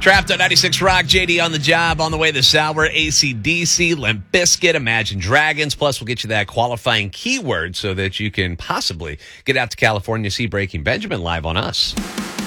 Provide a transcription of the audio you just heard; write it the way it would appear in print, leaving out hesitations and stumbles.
Trapped on 96 Rock, JD on the job, on the way this hour, AC/DC, Limp Bizkit, Imagine Dragons. Plus, we'll get you that qualifying keyword so that you can possibly get out to California, see Breaking Benjamin live on us.